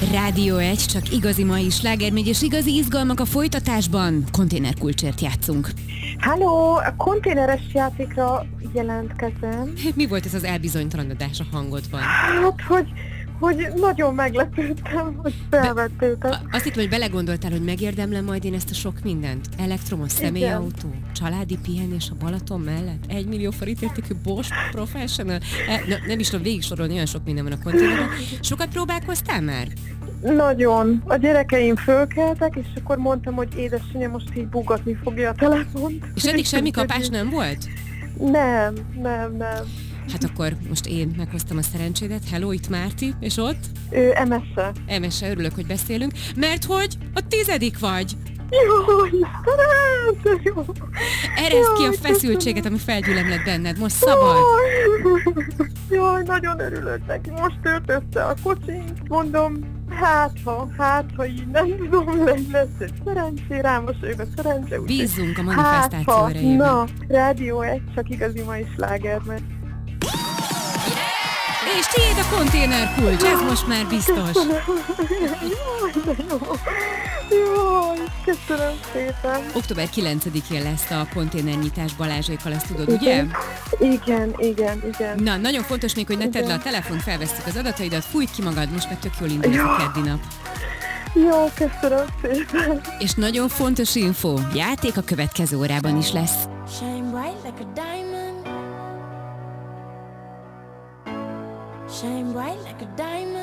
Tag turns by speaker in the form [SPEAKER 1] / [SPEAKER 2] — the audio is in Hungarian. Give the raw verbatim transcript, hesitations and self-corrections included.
[SPEAKER 1] Rádió egy, csak igazi mai slágermegy, és igazi izgalmak a folytatásban. Konténerkulcsért játszunk.
[SPEAKER 2] Halló, a konténeres játékra jelentkezem.
[SPEAKER 1] Mi volt ez az elbizonytalanodás a hangodban?
[SPEAKER 2] Hát, hogy, hogy nagyon meglepődtem, hogy felvettétek.
[SPEAKER 1] A- Azt hittem, hogy belegondoltál, hogy megérdemlem majd én ezt a sok mindent? Elektromos személyautó, családi pihenés a Balaton mellett, egy millió forint értékű Bosch Professional. E, na, nem is tudom végig sorolni, olyan sok minden van a konténerben. Sokat próbálkoztál már?
[SPEAKER 2] Nagyon. A gyerekeim fölkeltek, és akkor mondtam, hogy édesanyja most így bugatni fogja a telefont.
[SPEAKER 1] És eddig semmi kapás nem volt?
[SPEAKER 2] Nem, nem, nem.
[SPEAKER 1] Hát akkor most én meghoztam a szerencsédet. Hello, itt Márti, és ott?
[SPEAKER 2] Ő em es-e.
[SPEAKER 1] em es-e, örülök, hogy beszélünk, mert hogy a tizedik vagy.
[SPEAKER 2] Jó, Istenem, jó.
[SPEAKER 1] Ereszd ki a
[SPEAKER 2] Jaj,
[SPEAKER 1] feszültséget, ami felgyülemled benned. Most szabad.
[SPEAKER 2] Jaj, jaj, nagyon örülök neki. Most tört össze a kocsink, mondom, hát ha, hát ha így nem tudom, lesz egy szerencsé, rámosolyog a szerencse. úgyhogy
[SPEAKER 1] Bízzunk a
[SPEAKER 2] hát,
[SPEAKER 1] manifestáció
[SPEAKER 2] ha,
[SPEAKER 1] erejében.
[SPEAKER 2] na, Rádió egy, csak igazi mai sláger, mert
[SPEAKER 1] És tiéd a konténerkulcs, ez most már biztos.
[SPEAKER 2] Jaj, de jó. Jaj, köszönöm szépen.
[SPEAKER 1] október kilencedikén lesz a konténernyitás Balázsékkal, ezt tudod, ugye?
[SPEAKER 2] Igen, igen, igen.
[SPEAKER 1] Na, nagyon fontos még, hogy ne tedd le a telefont, felvesszük az adataidat, fújj ki magad, most meg tök jól indul ez a keddi nap.
[SPEAKER 2] Jó, köszönöm szépen.
[SPEAKER 1] És nagyon fontos info, játék a következő órában is lesz.
[SPEAKER 3] Shine bright like a diamond. Shine bright like a diamond.